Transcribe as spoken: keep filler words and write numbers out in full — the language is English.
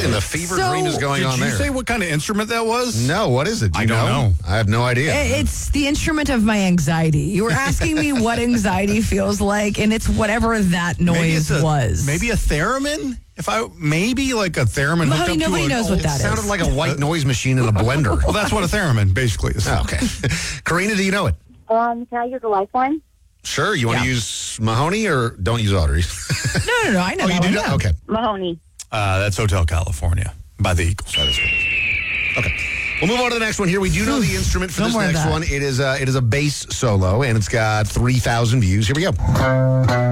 in the fever So, dream is going Did on you there? say what kind of instrument that was? No, what is it? Do I you don't know. I have no idea. It's the instrument of my anxiety. You were asking me what anxiety feels like, and it's whatever that Maybe noise it's a, was. Maybe a theremin? If I maybe like a theremin. hooked Mahoney, up to nobody a- knows what It that is. sounded like a white noise machine in a blender. Well, that's what a theremin basically is. Oh, okay. Karina, do you know it? Um, can I use a lifeline? Sure. You want to Yeah. use Mahoney or don't use Audrey? No, no, no. I know oh, that you do one, that? yeah. Okay. Mahoney. Uh, that's Hotel California by the Eagles. That is correct. Okay. We'll move on to the next one here. We do know the instrument for No this more of next that. one. It is, uh, it is a bass solo, and it's got three thousand views. Here we go.